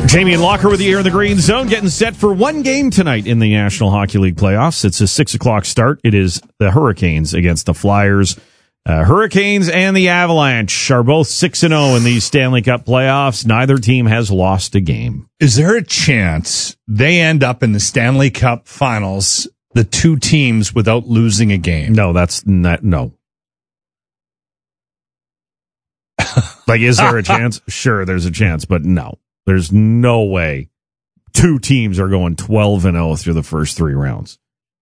Jamie and Locker with you here in the Green Zone, getting set for one game tonight in the National Hockey League playoffs. It's a 6 o'clock start. It is the Hurricanes against the Flyers. Hurricanes and the Avalanche are both 6-0 in these Stanley Cup playoffs. Neither team has lost a game. Is there a chance they end up in the Stanley Cup finals, the two teams, without losing a game? No, that's not, no. Like, is there a chance? Sure, there's a chance, but no. There's no way two teams are going 12-0 through the first three rounds.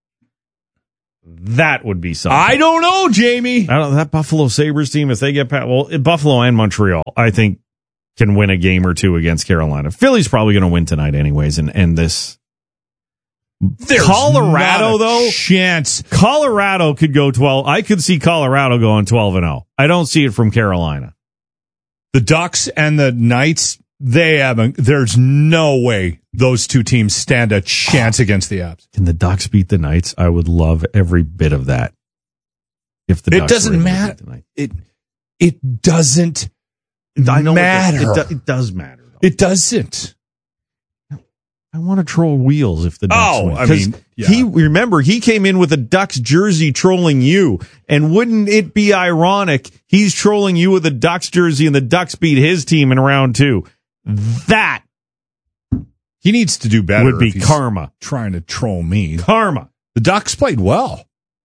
That would be something. I don't know, Jamie. That Buffalo Sabres team, if they get past, well, Buffalo and Montreal, I think, can win a game or two against Carolina. Philly's probably going to win tonight anyways, and end this. There's Colorado, though, chance. Colorado could go 12. I could see Colorado going 12-0. I don't see it from Carolina. The Ducks and the Knights, there's no way those two teams stand a chance against the Abs. Can the Ducks beat the Knights? I would love every bit of that. If the Ducks it doesn't matter. It doesn't matter. It does matter. Though. It doesn't. I want to troll Wheels if the Ducks win. I mean, yeah. He came in with a Ducks jersey trolling you. And wouldn't it be ironic? He's trolling you with a Ducks jersey and the Ducks beat his team in round 2. That he needs to do better. Would be karma. Trying to troll me. Karma. The Ducks played well.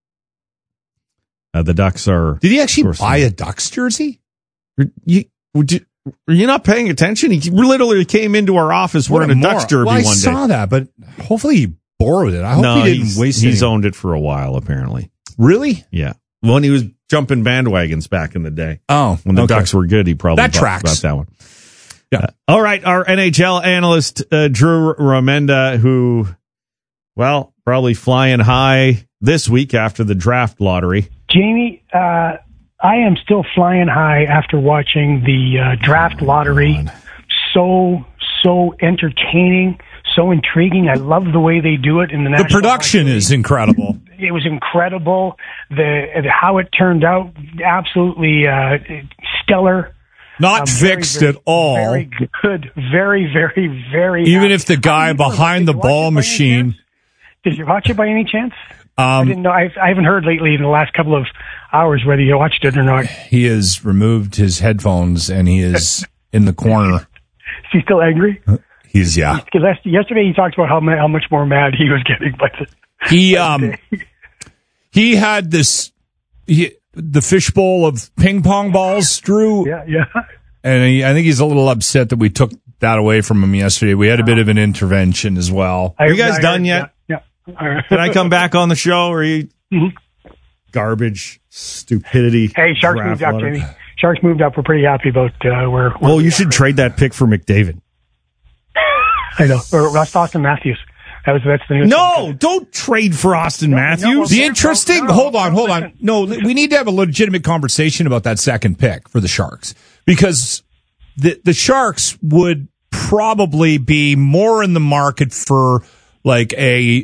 The Ducks are. Did he actually buy a Ducks jersey? Are you not paying attention? He literally came into our office wearing a Ducks derby one day. I saw that, but hopefully he borrowed it. I hope he didn't waste it. He's owned it for a while, apparently. Really? Yeah. When he was jumping bandwagons back in the day. Oh, when the Ducks were good, he probably tracks about that one. Yeah. All right, our NHL analyst, Drew Remenda, who, well, probably flying high this week after the draft lottery. Jamie, I am still flying high after watching the draft lottery. God. So entertaining, so intriguing. I love the way they do it in the National The production is incredible. It was incredible. How it turned out, absolutely stellar. Not fixed at all. Very good. Very, very, very. Even if the guy behind the ball machine. Did you watch it by any chance? I didn't know. I haven't heard lately in the last couple of hours whether you watched it or not. He has removed his headphones and he is in the corner. Is he still angry? Yeah. Yesterday he talked about how much more mad he was getting by the. He had the fishbowl of ping pong balls, Drew. Yeah. And I think he's a little upset that we took that away from him yesterday. We had a bit of an intervention as well. Are you guys done yet? Yeah. Can I come back on the show? Or are you garbage, stupidity? Hey, Sharks moved up, Jamie. Sharks moved up. We're pretty happy about where. Well, you should trade that pick for McDavid. I know. Or Austin Matthews. That's the news. No, don't trade for Austin Matthews. Hold on. No, we need to have a legitimate conversation about that second pick for the Sharks because the Sharks would probably be more in the market for like a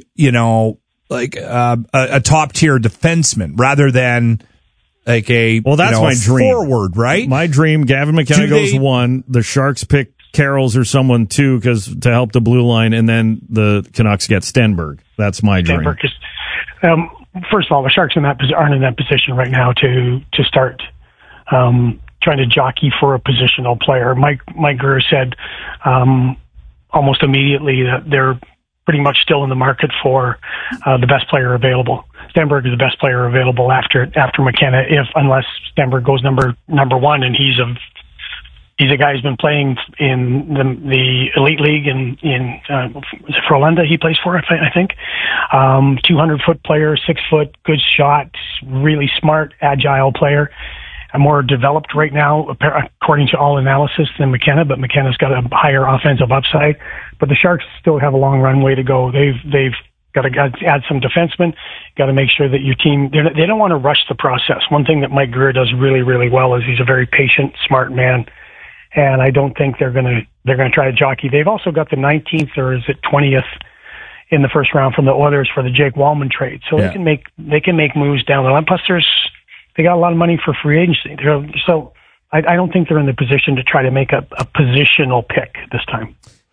top tier defenseman rather than like a that's my dream forward, right? My dream. Gavin McKenna goes 1. The Sharks pick Carrolls or someone 2 to help the blue line, and then the Canucks get Stenberg. That's my dream. First of all, the Sharks aren't in that position right now to start trying to jockey for a positional player. Mike Grier said almost immediately that they're pretty much still in the market for the best player available. Stenberg is the best player available after McKenna, unless Stenberg goes number 1, and he's a guy who's been playing in the elite league in Frölunda. He plays for, I think. 200-foot player, 6-foot, good shot, really smart, agile player. More developed right now, according to all analysis, than McKenna, but McKenna's got a higher offensive upside. But the Sharks still have a long runway to go. They've got to add some defensemen. Got to make sure that your team, they don't want to rush the process. One thing that Mike Grier does really, really well is he's a very patient, smart man. And I don't think they're going to try to jockey. They've also got the 19th or is it 20th in the first round from the Oilers for the Jake Wallman trade. So they can make moves down the line. Plus they got a lot of money for free agency. So I don't think they're in the position to try to make a positional pick this time.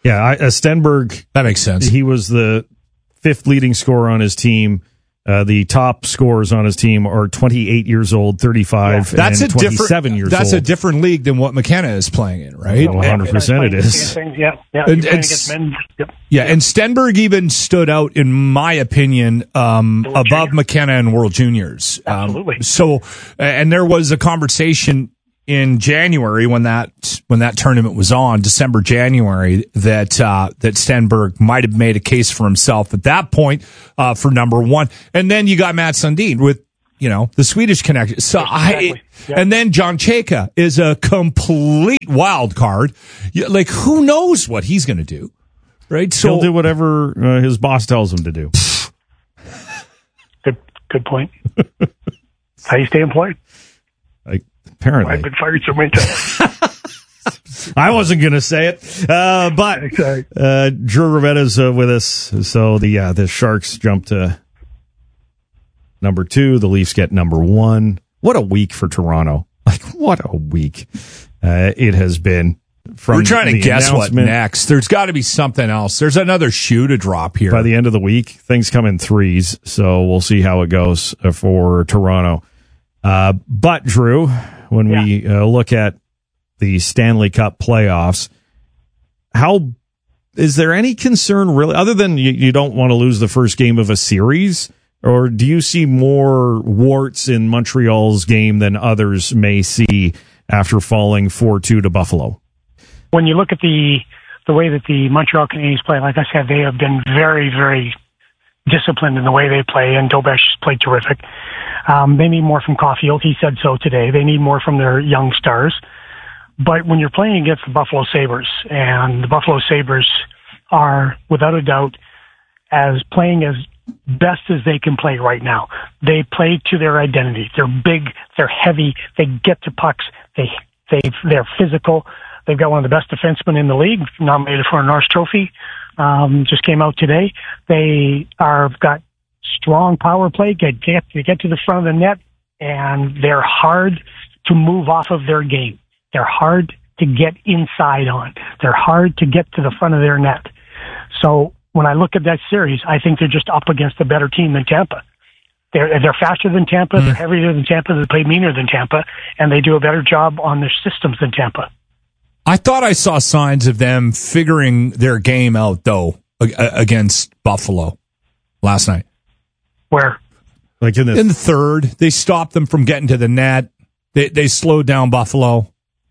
Yeah, Stenberg. That makes sense. He was the 5th leading scorer on his team. The top scorers on his team are 28 years old, 35, and 27 years old. That's a different league than what McKenna is playing in, right? 100% it is. Yeah. And Stenberg even stood out, in my opinion, above McKenna in World Juniors. Absolutely. And there was a conversation in January when that tournament was on, December, January, that Stenberg might have made a case for himself at that point for number one. And then you got Matt Sundin with, the Swedish connection. So and then John Chayka is a complete wild card. Like, who knows what he's going to do, right? So he'll do whatever his boss tells him to do. Good point. How you stay employed? Apparently. I've been fired so many times. I wasn't going to say it, but Drew Ravetta's with us. So the Sharks jump to number 2. The Leafs get number 1. What a week for Toronto. What a week it has been. We're trying to guess what next. There's got to be something else. There's another shoe to drop here. By the end of the week, things come in threes, so we'll see how it goes for Toronto. But, Drew, when we look at the Stanley Cup playoffs, is there any concern really, other than you don't want to lose the first game of a series, or do you see more warts in Montreal's game than others may see after falling 4-2 to Buffalo? When you look at the way that the Montreal Canadiens play, like I said, they have been very, very disciplined in the way they play, and Dobesh played terrific. They need more from Caulfield. He said so today. They need more from their young stars. But when you're playing against the Buffalo Sabres, and the Buffalo Sabres are, without a doubt, playing as best as they can play right now. They play to their identity. They're big. They're heavy. They get to pucks. They're physical. They've got one of the best defensemen in the league, nominated for a Norris Trophy. Just came out today. They got strong power play. They get to the front of the net, and they're hard to move off of their game. They're hard to get inside on. They're hard to get to the front of their net. So when I look at that series, I think they're just up against a better team than Tampa. They're faster than Tampa. They're heavier than Tampa. They play meaner than Tampa, and they do a better job on their systems than Tampa. I thought I saw signs of them figuring their game out, though, against Buffalo last night. Where? Like in the third, they stopped them from getting to the net. They slowed down Buffalo.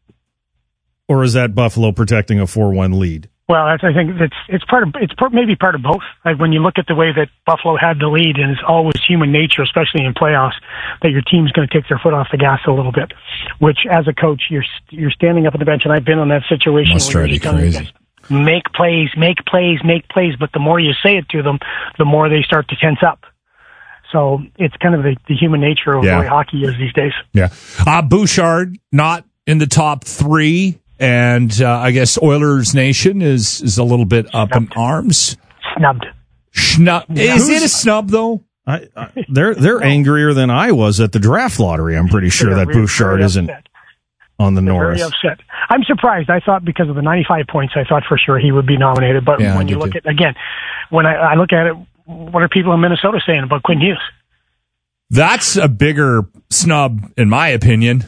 Or is that Buffalo protecting a 4-1 lead? Well, I think it's maybe part of both. Like when you look at the way that Buffalo had the lead, and it's always human nature, especially in playoffs, that your team's going to take their foot off the gas a little bit. Which, as a coach, you're standing up at the bench, and I've been in that situation where you're telling guys, make plays. But the more you say it to them, the more they start to tense up. So it's kind of the human nature of the way hockey is these days. Yeah, Bouchard not in the top 3. And I guess Oilers Nation is a little bit up in arms. Snubbed. Is it a snub, though? They're angrier than I was at the draft lottery. I'm pretty sure that Bouchard isn't on the Norris. Very upset. I'm surprised. I thought because of the 95 points, I thought for sure he would be nominated. But when you look at, again, when I look at it, what are people in Minnesota saying about Quinn Hughes? That's a bigger snub, in my opinion.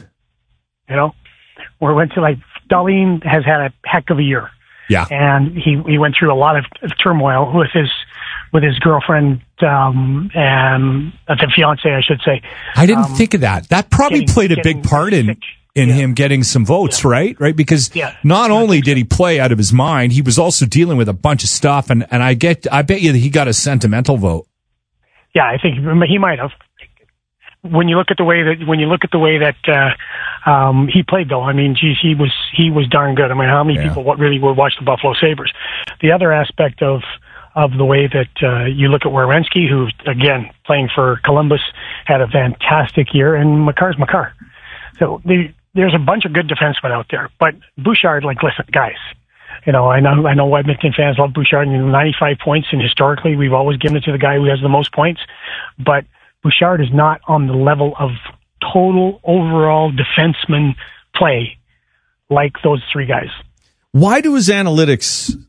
We went to Darlene has had a heck of a year. Yeah. And he went through a lot of turmoil with his girlfriend, and the fiance, I should say. I didn't think of that. That probably played a big part in him getting some votes, right? Right? Because not only did he play out of his mind, he was also dealing with a bunch of stuff, and I bet you that he got a sentimental vote. Yeah, I think he might have. When you look at the way that he played, though, I mean, geez, he was darn good. I mean, how many people really would watch the Buffalo Sabres? The other aspect of the way that you look at Werenski, who again playing for Columbus had a fantastic year, and Makar's Makar. So there's a bunch of good defensemen out there, but Bouchard, listen, guys. I know Edmonton fans love Bouchard, 95 points, and historically we've always given it to the guy who has the most points, but Bouchard is not on the level of total overall defenseman play like those 3 guys. Why do his analytics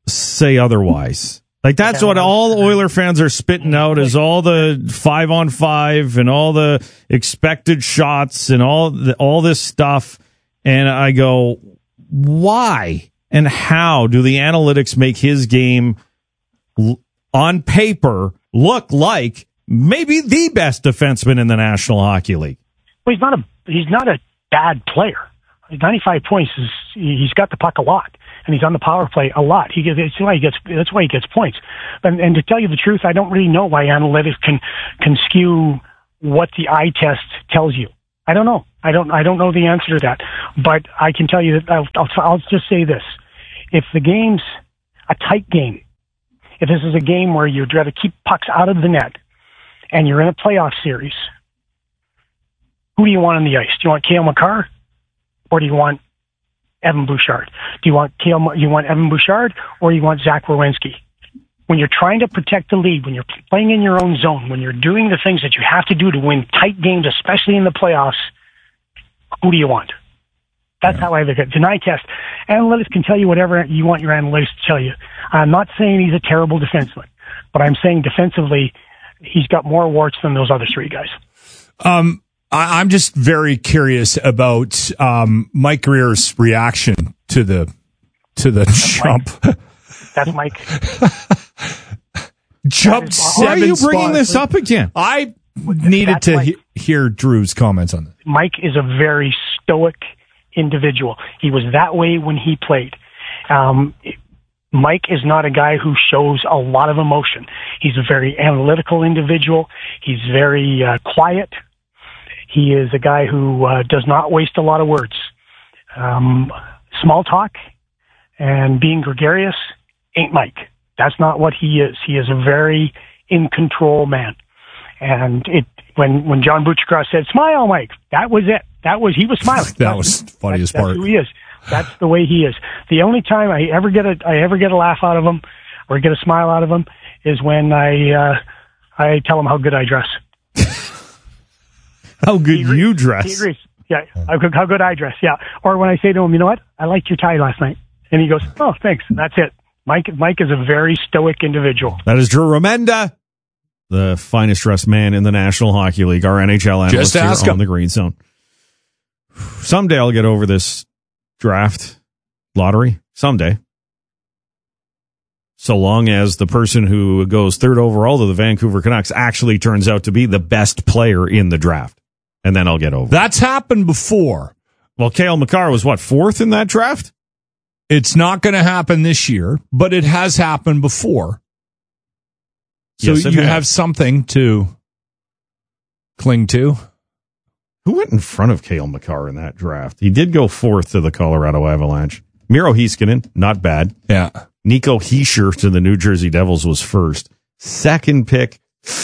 say otherwise. Like, that's what all the Oiler fans are spitting out, is all the 5-on-5 and all the expected shots and all this stuff. And I go, why and how do the analytics make his game on paper look like maybe the best defenseman in the National Hockey League? Well, he's not a bad player. 95 points he's got the puck a lot, and he's on the power play a lot. That's why he gets points. And to tell you the truth, I don't really know why analytics can skew what the eye test tells you. I don't know. I don't know the answer to that. But I can tell you that I'll just say this: if the game's a tight game, if this is a game where you'd rather keep pucks out of the net, and you're in a playoff series, who do you want on the ice? Do you want Cale Makar? Or do you want Evan Bouchard? Do you want Evan Bouchard, or you want Zach Werenski? When you're trying to protect the lead, when you're playing in your own zone, when you're doing the things that you have to do to win tight games, especially in the playoffs, who do you want? That's how I look at it. Deny test. Analytics can tell you whatever you want your analytics to tell you. I'm not saying he's a terrible defenseman, but I'm saying defensively, he's got more warts than those other three guys. I'm just very curious about Mike Greer's reaction to the jump. That's Mike. Jumped 7 Why are you bringing spots. this up again? I needed to hear Drew's comments on this. Mike is a very stoic individual. He was that way when he played. Mike is not a guy who shows a lot of emotion. He's a very analytical individual. He's very quiet. He is a guy who does not waste a lot of words. Small talk and being gregarious ain't Mike. That's not what he is. He is a very in-control man. And when John Butchercross said, "Smile, Mike," that was it. He was smiling. That was the funniest part. That's who he is. That's the way he is. The only time I ever get a laugh out of him or get a smile out of him is when I tell him how good I dress. How good you dress. He agrees. Yeah, how good I dress. Yeah. Or when I say to him, "You know what? I liked your tie last night," and he goes, "Oh, thanks." And that's it. Mike is a very stoic individual. That is Drew Remenda, the finest dressed man in the National Hockey League, our NHL analyst here on the Green Zone. Someday I'll get over this draft lottery. Someday. So long as the person who goes third overall to the Vancouver Canucks actually turns out to be the best player in the draft. And then I'll get over it. That's happened before. Well, Cale Makar was, fourth in that draft? It's not going to happen this year, but it has happened before. So yes, you have something to cling to. Who went in front of Cale Makar in that draft? He did go fourth to the Colorado Avalanche. Miro Heiskanen, not bad. Yeah. Nico Hischier to the New Jersey Devils was first. Second pick,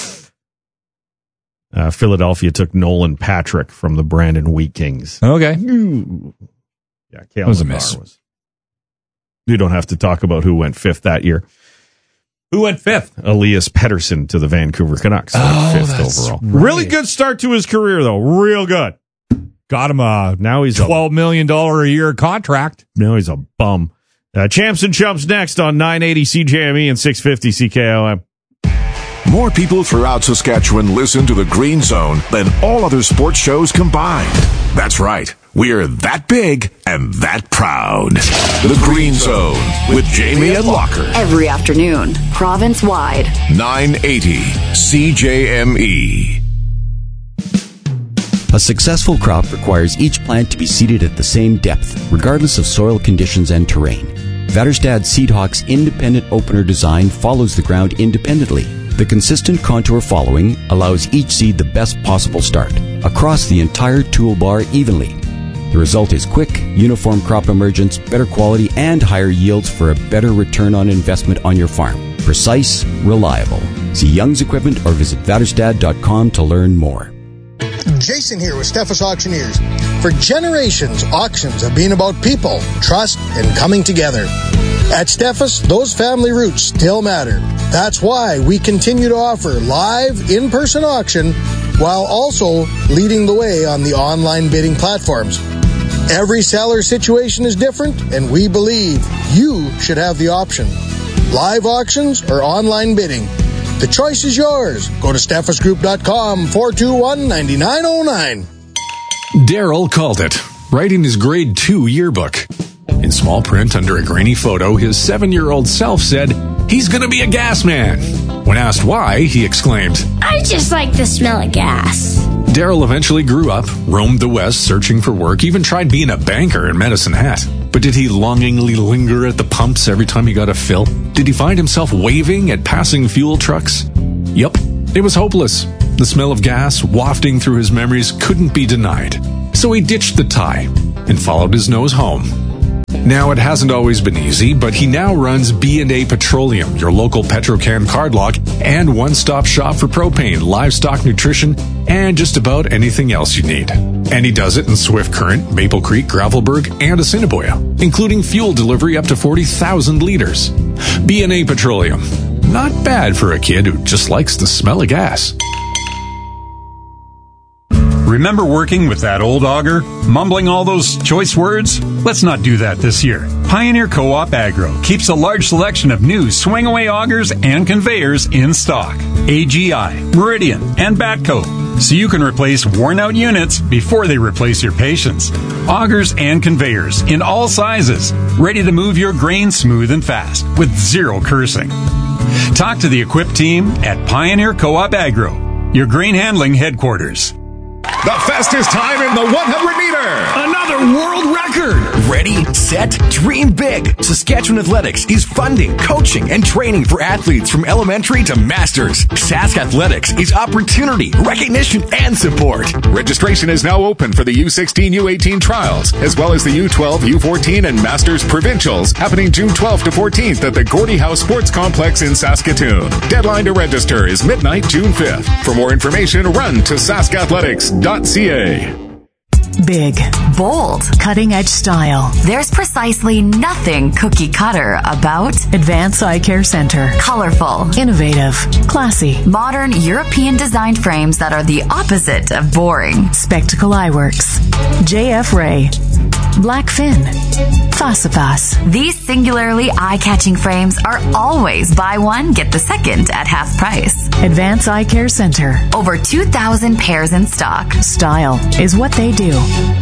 Philadelphia took Nolan Patrick from the Brandon Wheat Kings. Okay. Yeah, Cale Makar was. You don't have to talk about who went fifth that year. Who went fifth? Elias Pettersson to the Vancouver Canucks. Fifth overall. Right. Really good start to his career, though. Real good. Got him a now he's $12 million a year contract. Now he's a bum. Champs and Chumps next on 980 CJME and 650 CKOM. More people throughout Saskatchewan listen to the Green Zone than all other sports shows combined. That's right. We're that big and that proud. The Green Zone with Jamie and Locker. Every afternoon, province-wide. 980 CJME. A successful crop requires each plant to be seeded at the same depth, regardless of soil conditions and terrain. Väderstad Seedhawk's independent opener design follows the ground independently. The consistent contour following allows each seed the best possible start, across the entire toolbar evenly. The result is quick, uniform crop emergence, better quality, and higher yields for a better return on investment on your farm. Precise, reliable. See Young's Equipment or visit Väderstad.com to learn more. Jason here with Steffes Auctioneers. For generations, auctions have been about people, trust, and coming together. At Steffes, those family roots still matter. That's why we continue to offer live, in-person auction while also leading the way on the online bidding platforms. Every seller situation is different, and we believe you should have the option. live auctions, or online bidding. The choice is yours. Go to steffesgroup.com, 421-9909. Daryl called it, writing his grade 2 yearbook. In small print under a grainy photo, his 7-year-old self said, "He's gonna be a gas man." When asked why, he exclaimed, "I just like the smell of gas." Daryl eventually grew up, roamed the West searching for work, even tried being a banker in Medicine Hat. But did he longingly linger at the pumps every time he got a fill? Did he find himself waving at passing fuel trucks? Yep, it was hopeless. The smell of gas wafting through his memories couldn't be denied. So he ditched the tie and followed his nose home. Now, it hasn't always been easy, but he now runs B&A Petroleum, your local Petrocan cardlock, and one-stop shop for propane, livestock nutrition, and just about anything else you need. And he does it in Swift Current, Maple Creek, Gravelburg, and Assiniboia, including fuel delivery up to 40,000 liters. B&A Petroleum. Not bad for a kid who just likes the smell of gas. Remember working with that old auger? Mumbling all those choice words? Let's not do that this year. Pioneer Co-op Agro keeps a large selection of new swing-away augers and conveyors in stock. AGI, Meridian, and Batco. So you can replace worn-out units before they replace your patience. Augers and conveyors in all sizes, ready to move your grain smooth and fast with zero cursing. Talk to the equipped team at Pioneer Co-op Agro, your grain handling headquarters. The fastest time in the 100-meter. Another world record. Ready, set, dream big. Saskatchewan Athletics is funding, coaching, and training for athletes from elementary to masters. Sask Athletics is opportunity, recognition, and support. Registration is now open for the U16, U18 trials, as well as the U12, U14, and Masters Provincials, happening June 12th to 14th at the Gordie House Sports Complex in Saskatoon. Deadline to register is midnight, June 5th. For more information, run to saskathletics.ca. Big, bold, cutting-edge style. There's precisely nothing cookie cutter about Advance Eye Care Center. colorful, Innovative, classy, modern European designed frames that are the opposite of boring. Spectacle Eyeworks, JF Ray, Blackfin, Fasapas. These singularly eye-catching frames are always buy one, get the second at half price. Advance Eye Care Center. Over 2,000 pairs in stock. Style is what they do.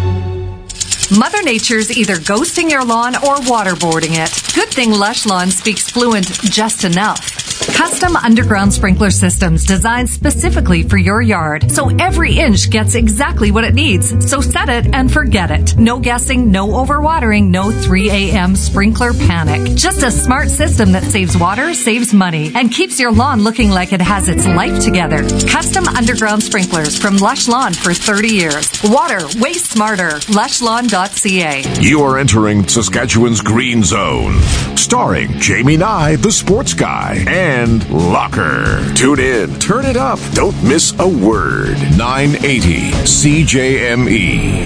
Mother Nature's either ghosting your lawn or waterboarding it. Good thing Lush Lawn speaks fluent just enough. Custom underground sprinkler systems designed specifically for your yard, so every inch gets exactly what it needs. So set it and forget it. No guessing, no overwatering, no 3 a.m. sprinkler panic. Just a smart system that saves water, saves money, and keeps your lawn looking like it has its life together. Custom underground sprinklers from Lush Lawn for 30 years. Water, way smarter. LushLawn.ca. You are entering Saskatchewan's Green Zone, starring Jamie Nye, the sports guy, and Locker. Tune in, turn it up, don't miss a word. 980 CJME.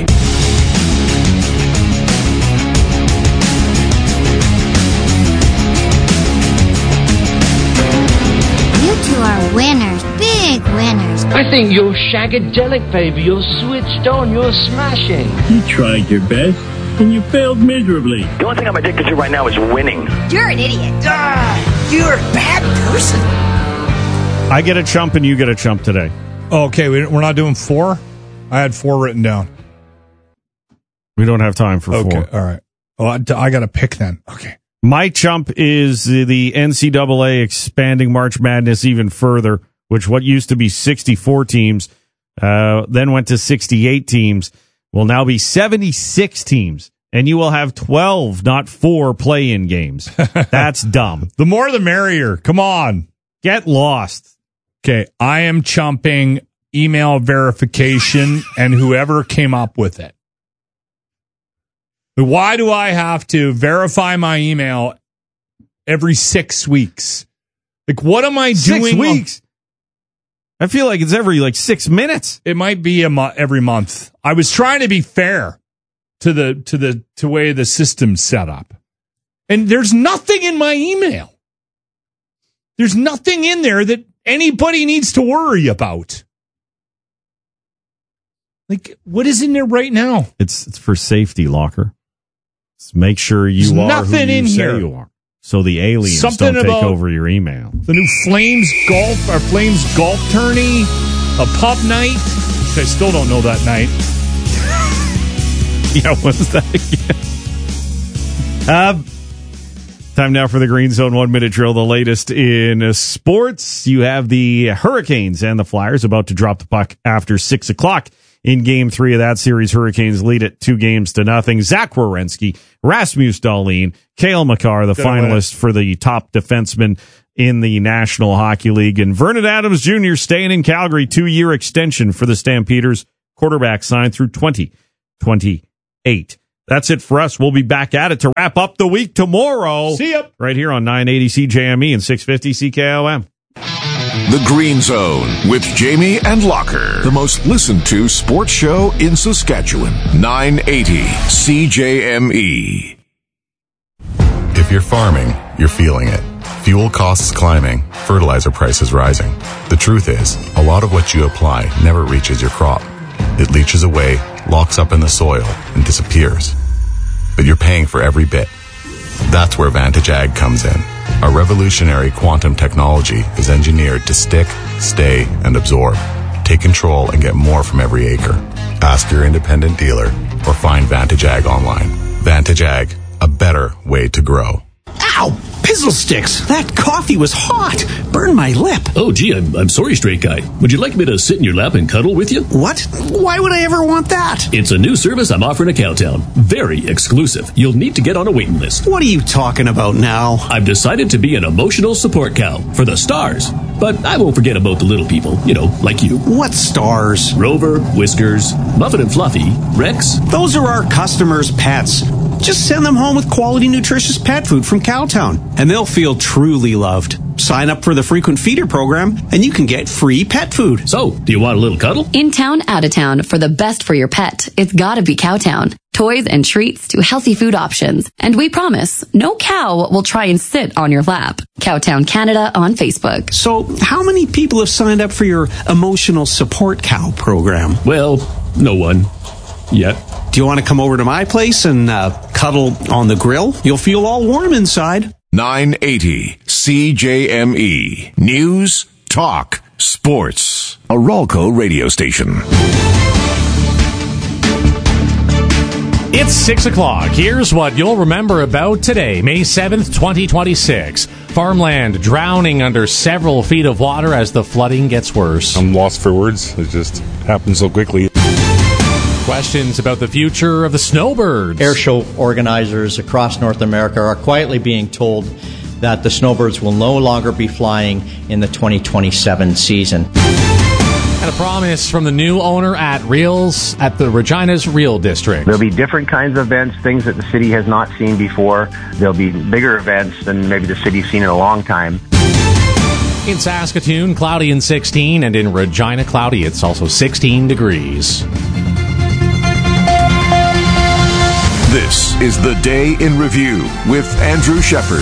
You two are winners, big winners. I think you're shagadelic, baby. You're switched on. You're smashing. You tried your best, and you failed miserably. The only thing I'm addicted to right now is winning. You're an idiot. You're a bad person. I get a chump and you get a chump today. Okay, we're not doing 4? I had 4 written down. We don't have time for 4. Okay, all right. Oh, I got to pick then. Okay. My chump is the NCAA expanding March Madness even further, which what used to be 64 teams, then went to 68 teams, will now be 76 teams. And you will have 12, not 4 play-in games. That's dumb. The more the merrier. Come on. Get lost. Okay, I am chumping email verification and whoever came up with it. Why do I have to verify my email every 6 weeks? Like, what am I doing? 6 weeks? I feel like it's every 6 minutes. It might be every month. I was trying to be fair to the way the system's set up. And there's nothing in my email. There's nothing in there that anybody needs to worry about. Like, what is in there right now? It's for safety, Locker. Just make sure you There's are nothing who you in say here. you are. so the aliens Something don't take about over your email. The new Flames golf tourney, a pub night. I still don't know that night. Yeah, what's that again? Time now for the Green Zone 1 Minute Drill, the latest in sports. You have the Hurricanes and the Flyers about to drop the puck after 6 o'clock in Game 3 of that series. Hurricanes lead it 2-0. Zach Werenski, Rasmus Dahlin, Cale Makar, the finalist for the top defenseman in the National Hockey League. And Vernon Adams Jr. staying in Calgary, 2-year extension for the Stampeders. Quarterback signed through 2028. That's it for us. We'll be back at it to wrap up the week tomorrow. See ya. Right here on 980 CJME and 650 CKOM. The Green Zone with Jamie and Locker. The most listened to sports show in Saskatchewan. 980 CJME. If you're farming, you're feeling it. Fuel costs climbing, fertilizer prices rising. The truth is, a lot of what you apply never reaches your crop. It leaches away, locks up in the soil, and disappears. But you're paying for every bit. That's where Vantage Ag comes in. Our revolutionary quantum technology is engineered to stick, stay, and absorb. Take control and get more from every acre. Ask your independent dealer or find Vantage Ag online. Vantage Ag, a better way to grow. Ow! Pizzle sticks! That coffee was hot! Burned my lip. Oh, gee, I'm sorry, Straight Guy. Would you like me to sit in your lap and cuddle with you? What? Why would I ever want that? It's a new service I'm offering at Cowtown. Very exclusive. You'll need to get on a waiting list. What are you talking about now? I've decided to be an emotional support cow for the stars. But I won't forget about the little people, like you. What stars? Rover, Whiskers, Muffin and Fluffy, Rex. Those are our customers' pets. Just send them home with quality, nutritious pet food from Cowtown, and they'll feel truly loved. Sign up for the Frequent Feeder program, and you can get free pet food. So, do you want a little cuddle? In town, out of town, for the best for your pet, it's gotta be Cowtown. Toys and treats to healthy food options. And we promise, no cow will try and sit on your lap. Cowtown Canada on Facebook. So, how many people have signed up for your emotional support cow program? Well, no one. Yet. Do you want to come over to my place and cuddle on the grill? You'll feel all warm inside. 980 CJME. News, talk, sports. A Ralco radio station. It's 6 o'clock. Here's what you'll remember about today, May 7th, 2026. Farmland drowning under several feet of water as the flooding gets worse. I'm lost for words. It just happens so quickly. Questions about the future of the snowbirds. Air show organizers across North America are quietly being told that the snowbirds will no longer be flying in the 2027 season. And a promise from the new owner at the Regina's Reel District. There'll be different kinds of events, things that the city has not seen before. There'll be bigger events than maybe the city's seen in a long time. In Saskatoon, cloudy and 16, and in Regina, cloudy. It's also 16 degrees. This is The Day in Review with Andrew Shepard.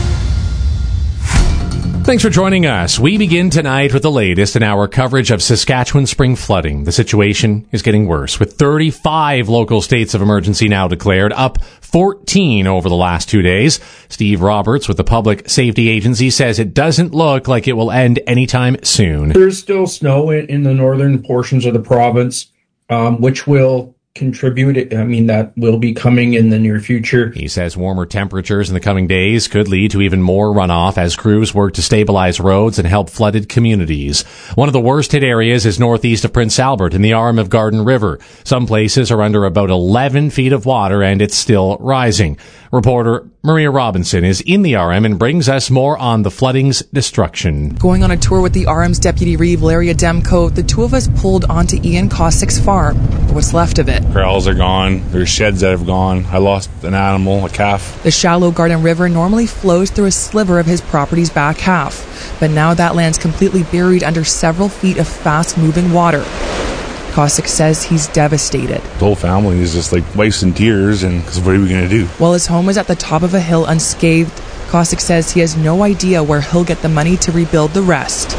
Thanks for joining us. We begin tonight with the latest in our coverage of Saskatchewan spring flooding. The situation is getting worse, with 35 local states of emergency now declared, up 14 over the last 2 days. Steve Roberts with the Public Safety Agency says it doesn't look like it will end anytime soon. There's still snow in the northern portions of the province, which will contribute. That will be coming in the near future. He says warmer temperatures in the coming days could lead to even more runoff as crews work to stabilize roads and help flooded communities. One of the worst hit areas is northeast of Prince Albert in the arm of Garden River. Some places are under about 11 feet of water and it's still rising. Reporter Maria Robinson is in the RM and brings us more on the flooding's destruction. Going on a tour with the RM's Deputy Reeve, Larry Ademko, the two of us pulled onto Ian Kossick's farm, or what's left of it. Corrals are gone. There's sheds that have gone. I lost an animal, a calf. The shallow Garden River normally flows through a sliver of his property's back half, but now that land's completely buried under several feet of fast-moving water. Kossick says he's devastated. The whole family is just wasting tears, and because what are we going to do? While his home is at the top of a hill unscathed, Kossick says he has no idea where he'll get the money to rebuild the rest.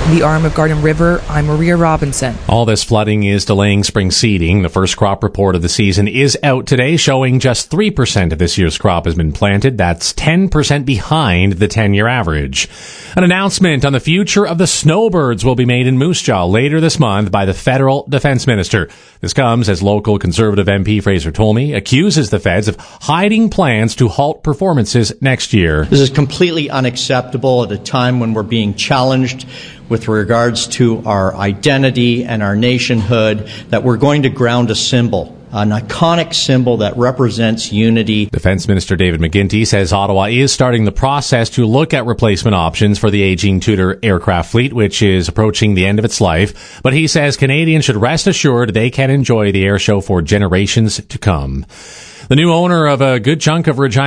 In the arm of Garden River, I'm Maria Robinson. All this flooding is delaying spring seeding. The first crop report of the season is out today, showing just 3% of this year's crop has been planted. That's 10% behind the 10-year average. An announcement on the future of the snowbirds will be made in Moose Jaw later this month by the federal defense minister. This comes as local Conservative MP Fraser Tolmie accuses the feds of hiding plans to halt performances next year. This is completely unacceptable at a time when we're being challenged with regards to our identity and our nationhood, that we're going to ground a symbol, an iconic symbol that represents unity. Defense Minister David McGuinty says Ottawa is starting the process to look at replacement options for the aging Tudor aircraft fleet, which is approaching the end of its life. But he says Canadians should rest assured they can enjoy the air show for generations to come. The new owner of a good chunk of Regina